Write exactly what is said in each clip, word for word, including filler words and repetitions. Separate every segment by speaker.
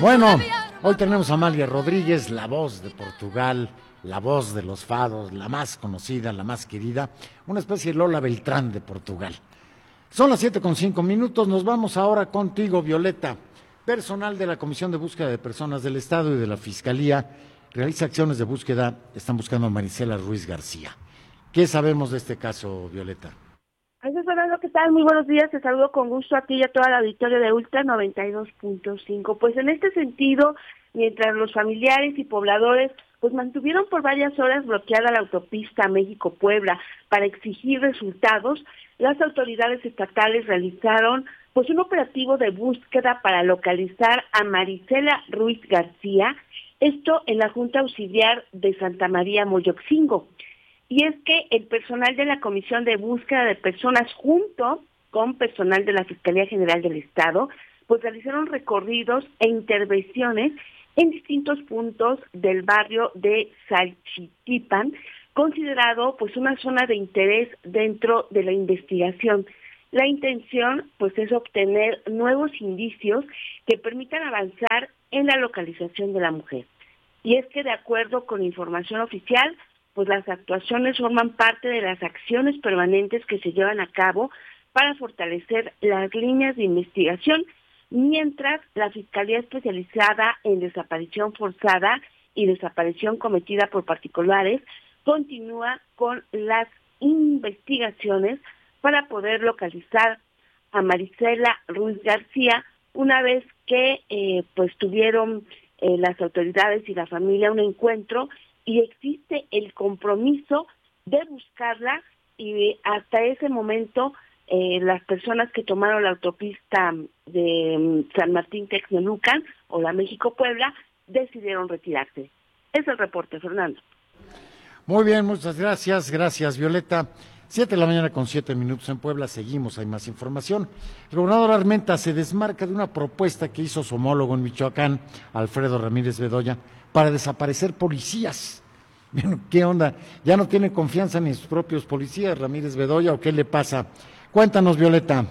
Speaker 1: Bueno, hoy tenemos a Amalia Rodríguez, la voz de Portugal, la voz de los fados, la más conocida, la más querida, una especie de Lola Beltrán de Portugal. Son las siete con cinco minutos, nos vamos ahora contigo, Violeta. Personal de la Comisión de Búsqueda de Personas del Estado y de la Fiscalía realiza acciones de búsqueda, están buscando a Marisela Ruiz García. ¿Qué sabemos de este caso, Violeta?
Speaker 2: Gracias, Fernando, ¿qué tal? Muy buenos días, te saludo con gusto a ti y a toda la auditorio de Ultra noventa y dos punto cinco. Pues en este sentido, mientras los familiares y pobladores pues mantuvieron por varias horas bloqueada la autopista México-Puebla para exigir resultados, las autoridades estatales realizaron pues un operativo de búsqueda para localizar a Marisela Ruiz García, esto en la Junta Auxiliar de Santa María Moyoxingo. Y es que el personal de la Comisión de Búsqueda de Personas, junto con personal de la Fiscalía General del Estado, pues realizaron recorridos e intervenciones en distintos puntos del barrio de Salchitipan, considerado pues una zona de interés dentro de la investigación. La intención pues es obtener nuevos indicios que permitan avanzar en la localización de la mujer. Y es que de acuerdo con información oficial, pues las actuaciones forman parte de las acciones permanentes que se llevan a cabo para fortalecer las líneas de investigación, mientras la Fiscalía Especializada en Desaparición Forzada y Desaparición Cometida por Particulares continúa con las investigaciones para poder localizar a Marisela Ruiz García, una vez que eh, pues tuvieron eh, las autoridades y la familia un encuentro y existe el compromiso de buscarla, y hasta ese momento eh, las personas que tomaron la autopista de um, San Martín Texmelucan o la México-Puebla decidieron retirarse. Es el reporte, Fernando.
Speaker 1: Muy bien, muchas gracias, gracias Violeta. Siete de la mañana con siete minutos en Puebla, seguimos, hay más información. El gobernador Armenta se desmarca de una propuesta que hizo su homólogo en Michoacán, Alfredo Ramírez Bedoya, para desaparecer policías. ¿Qué onda? ¿Ya no tiene confianza en sus propios policías, Ramírez Bedoya, o qué le pasa? Cuéntanos, Violeta.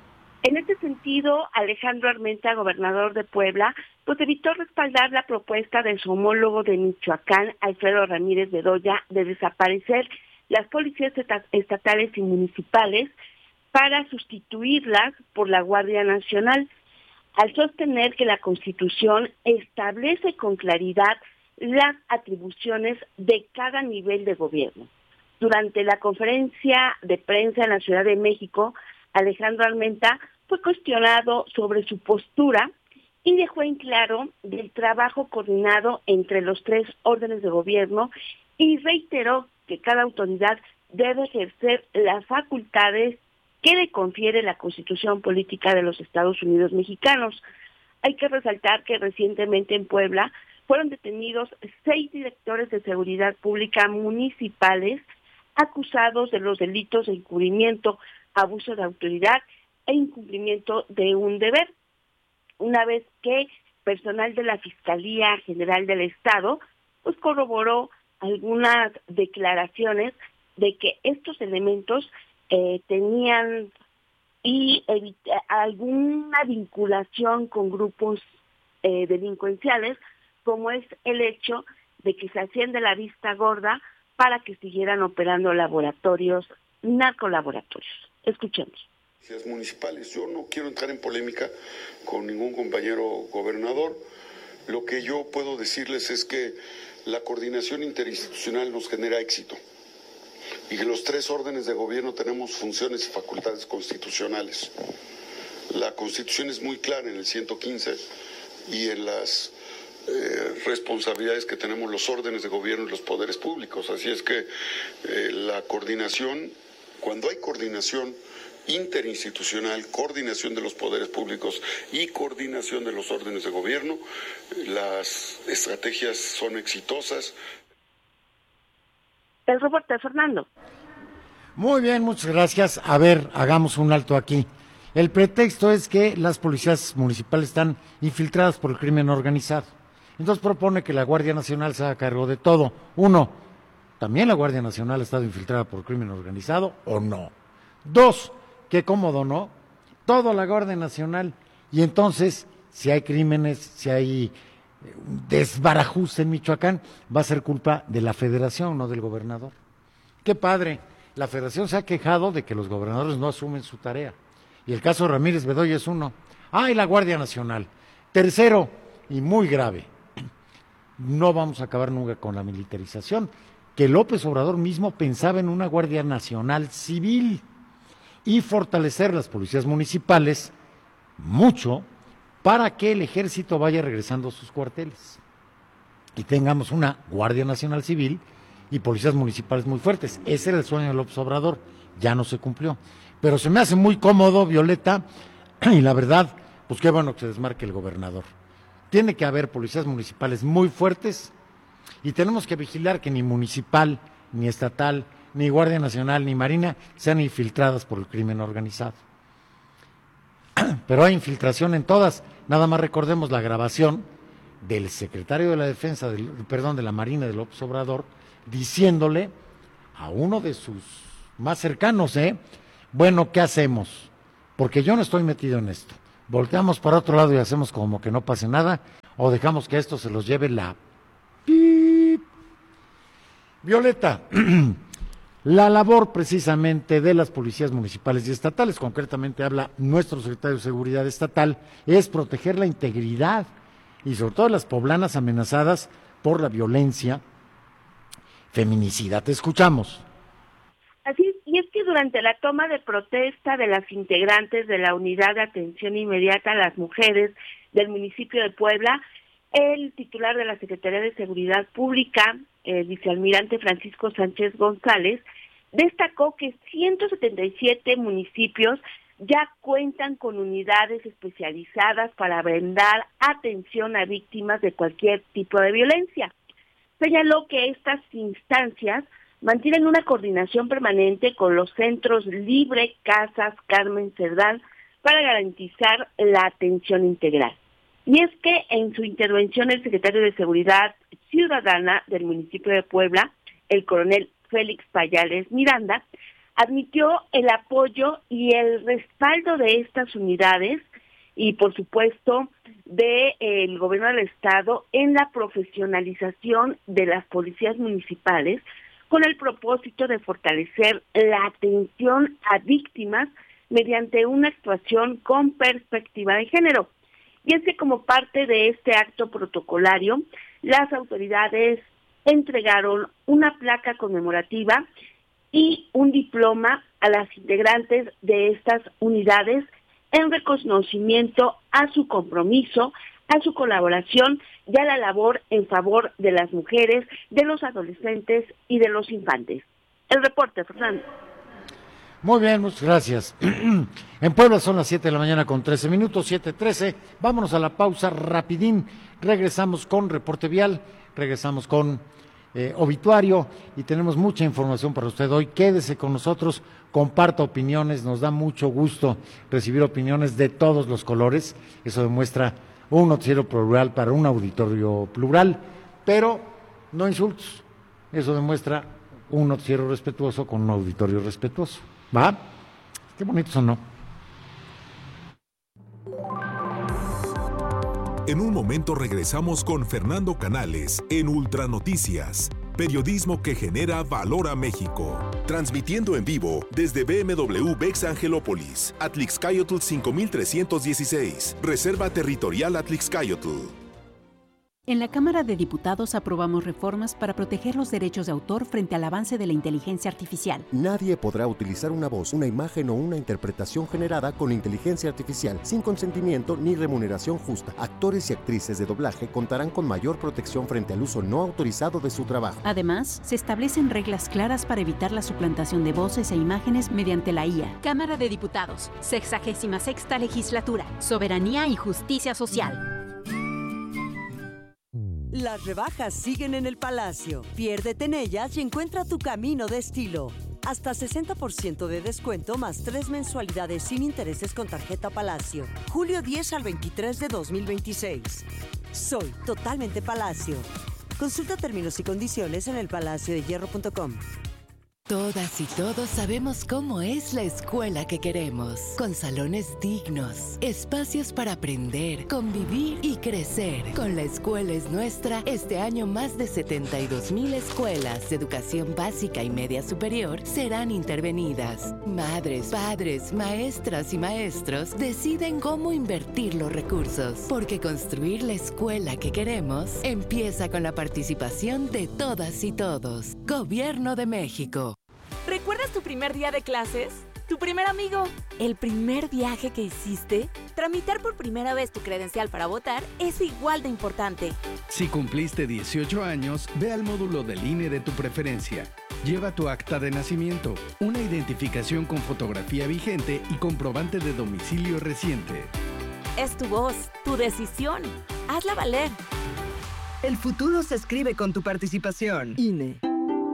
Speaker 2: En este sentido, Alejandro Armenta, gobernador de Puebla, pues evitó respaldar la propuesta de su homólogo de Michoacán, Alfredo Ramírez Bedoya, de desaparecer las policías estatales y municipales para sustituirlas por la Guardia Nacional, al sostener que la Constitución establece con claridad las atribuciones de cada nivel de gobierno. Durante la conferencia de prensa en la Ciudad de México, Alejandro Armenta fue cuestionado sobre su postura y dejó en claro del trabajo coordinado entre los tres órdenes de gobierno y reiteró que cada autoridad debe ejercer las facultades que le confiere la Constitución Política de los Estados Unidos Mexicanos. Hay que resaltar que recientemente en Puebla fueron detenidos seis directores de seguridad pública municipales acusados de los delitos de encubrimiento, abuso de autoridad e incumplimiento de un deber, una vez que personal de la Fiscalía General del Estado pues corroboró algunas declaraciones de que estos elementos eh, tenían y evita, alguna vinculación con grupos eh, delincuenciales, como es el hecho de que se hacían de la vista gorda para que siguieran operando laboratorios, narcolaboratorios. Escuchemos.
Speaker 3: Municipales. Yo no quiero entrar en polémica con ningún compañero gobernador. Lo que yo puedo decirles es que la coordinación interinstitucional nos genera éxito y que los tres órdenes de gobierno tenemos funciones y facultades constitucionales. La Constitución es muy clara en el ciento quince y en las eh, responsabilidades que tenemos los órdenes de gobierno y los poderes públicos. Así es que eh, la coordinación, cuando hay coordinación interinstitucional, coordinación de los poderes públicos y coordinación de los órdenes de gobierno, las estrategias son exitosas.
Speaker 2: El reporte, Fernando.
Speaker 1: Muy bien, muchas gracias. A ver, hagamos un alto aquí. El pretexto es que las policías municipales están infiltradas por el crimen organizado. Entonces propone que la Guardia Nacional se haga cargo de todo. Uno, ¿también la Guardia Nacional ha estado infiltrada por el crimen organizado o no? Dos, qué cómodo, ¿no? Todo la Guardia Nacional. Y entonces si hay crímenes, si hay desbarajuste en Michoacán, va a ser culpa de la federación, no del gobernador. Qué padre, la federación se ha quejado de que los gobernadores no asumen su tarea, y el caso Ramírez Bedoya es uno. Ah, y la Guardia Nacional. Tercero, y muy grave, no vamos a acabar nunca con la militarización, que López Obrador mismo pensaba en una Guardia Nacional civil y fortalecer las policías municipales mucho, para que el ejército vaya regresando a sus cuarteles y tengamos una Guardia Nacional Civil y policías municipales muy fuertes. Ese era el sueño de López Obrador, ya no se cumplió. Pero se me hace muy cómodo, Violeta, y la verdad, pues qué bueno que se desmarque el gobernador. Tiene que haber policías municipales muy fuertes y tenemos que vigilar que ni municipal, ni estatal, ni Guardia Nacional, ni Marina sean infiltradas por el crimen organizado. Pero hay infiltración en todas. Nada más recordemos la grabación del secretario de la Defensa, del, perdón, de la Marina de López Obrador, diciéndole a uno de sus más cercanos, ¿eh? Bueno, ¿qué hacemos? Porque yo no estoy metido en esto. ¿Volteamos para otro lado y hacemos como que no pase nada? ¿O dejamos que esto se los lleve la... ¡Pip! Violeta, la labor precisamente de las policías municipales y estatales, concretamente habla nuestro secretario de Seguridad Estatal, es proteger la integridad y sobre todo las poblanas amenazadas por la violencia feminicida. Te escuchamos.
Speaker 2: Así es, y es que durante la toma de protesta de las integrantes de la Unidad de Atención Inmediata a las Mujeres del municipio de Puebla, el titular de la Secretaría de Seguridad Pública, el vicealmirante Francisco Sánchez González, destacó que ciento setenta y siete municipios ya cuentan con unidades especializadas para brindar atención a víctimas de cualquier tipo de violencia. Señaló que estas instancias mantienen una coordinación permanente con los centros Libre, Casas, Carmen Cerdán para garantizar la atención integral. Y es que en su intervención el secretario de Seguridad Ciudadana del municipio de Puebla, el coronel Félix Payales Miranda, admitió el apoyo y el respaldo de estas unidades y por supuesto del gobierno del estado en la profesionalización de las policías municipales con el propósito de fortalecer la atención a víctimas mediante una actuación con perspectiva de género. Y es que como parte de este acto protocolario, las autoridades entregaron una placa conmemorativa y un diploma a las integrantes de estas unidades en reconocimiento a su compromiso, a su colaboración y a la labor en favor de las mujeres, de los adolescentes y de los infantes. El reporte, Fernando.
Speaker 1: Muy bien, muchas gracias. En Puebla son las siete de la mañana con trece minutos, siete trece. Vámonos a la pausa rapidín. Regresamos con Reporte Vial, regresamos con eh, Obituario y tenemos mucha información para usted hoy. Quédese con nosotros, comparta opiniones, nos da mucho gusto recibir opiniones de todos los colores. Eso demuestra un noticiero plural para un auditorio plural, pero no insultos. Eso demuestra un noticiero respetuoso con un auditorio respetuoso. ¿Va? Qué bonito son, ¿no?
Speaker 4: En un momento regresamos con Fernando Canales en Ultra Noticias, periodismo que genera valor a México. Transmitiendo en vivo desde B M W Bex Angelópolis, Atlixcayotl cinco mil trescientos dieciséis, Reserva Territorial Atlixcayotl.
Speaker 5: En la Cámara de Diputados aprobamos reformas para proteger los derechos de autor frente al avance de la inteligencia artificial.
Speaker 6: Nadie podrá utilizar una voz, una imagen o una interpretación generada con inteligencia artificial sin consentimiento ni remuneración justa. Actores y actrices de doblaje contarán con mayor protección frente al uso no autorizado de su trabajo.
Speaker 5: Además, se establecen reglas claras para evitar la suplantación de voces e imágenes mediante la I A. Cámara de Diputados, sexagésima sexta legislatura, Soberanía y Justicia Social.
Speaker 7: Las rebajas siguen en el Palacio. Piérdete en ellas y encuentra tu camino de estilo. Hasta sesenta por ciento de descuento más tres mensualidades sin intereses con tarjeta Palacio. Julio diez al veintitrés de dos mil veintiséis. Soy totalmente Palacio. Consulta términos y condiciones en el palacio de hierro punto com.
Speaker 8: Todas y todos sabemos cómo es la escuela que queremos, con salones dignos, espacios para aprender, convivir y crecer. Con La Escuela es Nuestra, este año más de setenta y dos mil escuelas de educación básica y media superior serán intervenidas. Madres, padres, maestras y maestros deciden cómo invertir los recursos, porque construir la escuela que queremos empieza con la participación de todas y todos. Gobierno de México.
Speaker 9: ¿Recuerdas tu primer día de clases? ¿Tu primer amigo? ¿El primer viaje que hiciste? Tramitar por primera vez tu credencial para votar es igual de importante.
Speaker 10: Si cumpliste dieciocho años, ve al módulo del I N E de tu preferencia. Lleva tu acta de nacimiento, una identificación con fotografía vigente y comprobante de domicilio reciente.
Speaker 9: Es tu voz, tu decisión. Hazla valer.
Speaker 11: El futuro se escribe con tu participación. I N E.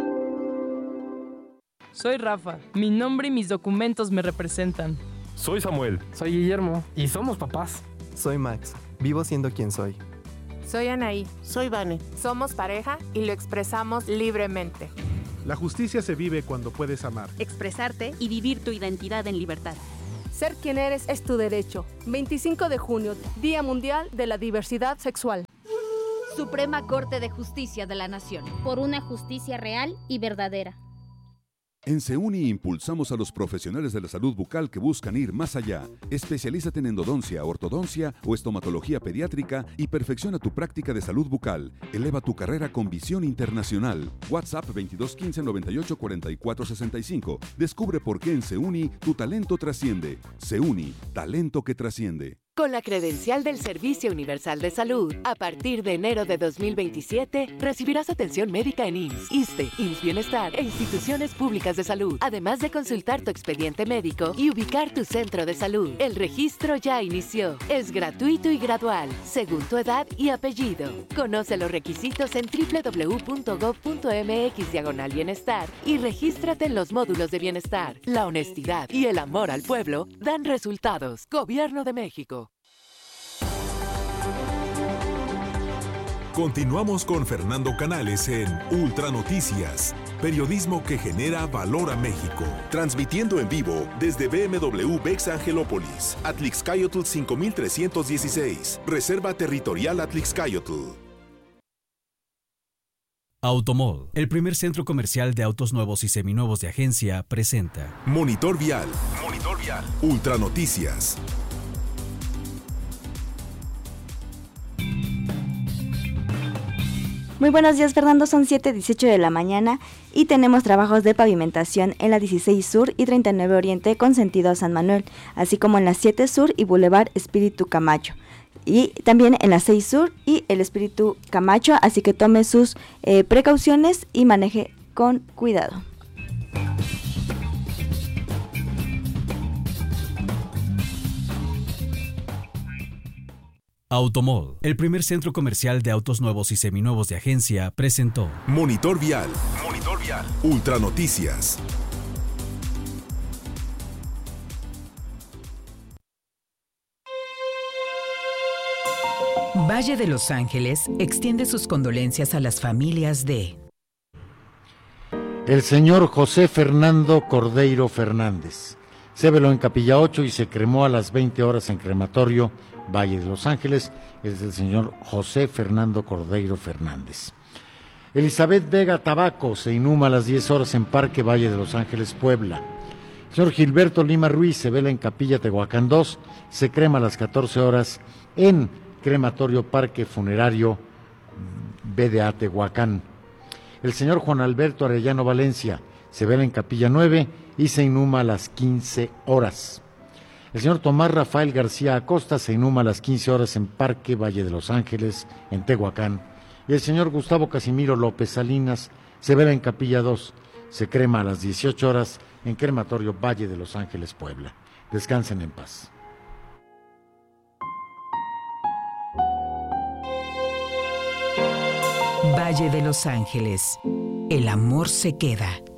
Speaker 12: Soy Rafa. Mi nombre y mis documentos me representan.
Speaker 13: Soy Samuel.
Speaker 14: Soy Guillermo. Y somos papás.
Speaker 15: Soy Max. Vivo siendo quien soy.
Speaker 16: Soy Anaí.
Speaker 17: Soy Vane.
Speaker 16: Somos pareja y lo expresamos libremente.
Speaker 18: La justicia se vive cuando puedes amar,
Speaker 5: expresarte y vivir tu identidad en libertad.
Speaker 19: Ser quien eres es tu derecho. veinticinco de junio, Día Mundial de la Diversidad Sexual.
Speaker 20: Suprema Corte de Justicia de la Nación. Por una justicia real y verdadera.
Speaker 21: En Seuni impulsamos a los profesionales de la salud bucal que buscan ir más allá. Especialízate en endodoncia, ortodoncia o estomatología pediátrica y perfecciona tu práctica de salud bucal. Eleva tu carrera con visión internacional. WhatsApp veintidós quince noventa y ocho cuarenta y cuatro sesenta y cinco. Descubre por qué en Seuni tu talento trasciende. Seuni, talento que trasciende.
Speaker 8: Con la credencial del Servicio Universal de Salud, a partir de enero de dos mil veintisiete, recibirás atención médica en I M S S, ISSSTE, I M S S Bienestar e instituciones públicas de salud, además de consultar tu expediente médico y ubicar tu centro de salud. El registro ya inició. Es gratuito y gradual, según tu edad y apellido. Conoce los requisitos en doble u doble u doble u punto gob punto eme equis diagonal bienestar y regístrate en los módulos de bienestar. La honestidad y el amor al pueblo dan resultados. Gobierno de México.
Speaker 4: Continuamos con Fernando Canales en Ultra Noticias, periodismo que genera valor a México. Transmitiendo en vivo desde B M W Bex Angelópolis, Atlixcayotl cinco mil trescientos dieciséis, Reserva Territorial Atlixcayotl.
Speaker 22: Automall, el primer centro comercial de autos nuevos y seminuevos de agencia, presenta
Speaker 4: Monitor Vial. Monitor Vial. Ultra Noticias.
Speaker 23: Muy buenos días, Fernando, son siete dieciocho de la mañana y tenemos trabajos de pavimentación en la dieciséis Sur y treinta y nueve Oriente con sentido a San Manuel, así como en la siete Sur y Boulevard Espíritu Camacho. Y también en la seis Sur y el Espíritu Camacho, así que tome sus eh, precauciones y maneje con cuidado.
Speaker 22: Automall, el primer centro comercial de autos nuevos y seminuevos de agencia, presentó
Speaker 4: Monitor Vial. Monitor Vial. Ultra Noticias.
Speaker 24: Valle de Los Ángeles extiende sus condolencias a las familias de
Speaker 1: el señor José Fernando Cordeiro Fernández. Se veló en Capilla ocho y se cremó a las veinte horas en crematorio Valle de Los Ángeles. Es el señor José Fernando Cordeiro Fernández. Elizabeth Vega Tabaco se inhuma a las diez horas en Parque Valle de Los Ángeles, Puebla. El señor Gilberto Lima Ruiz se vela en Capilla Tehuacán dos, se crema a las catorce horas en Crematorio Parque Funerario B D A Tehuacán. El señor Juan Alberto Arellano Valencia se vela en Capilla nueve y se inhuma a las quince horas. El señor Tomás Rafael García Acosta se inhuma a las quince horas en Parque Valle de Los Ángeles, en Tehuacán. Y el señor Gustavo Casimiro López Salinas se vela en Capilla dos, se crema a las dieciocho horas en Crematorio Valle de Los Ángeles, Puebla. Descansen en paz.
Speaker 24: Valle de Los Ángeles. El amor se queda.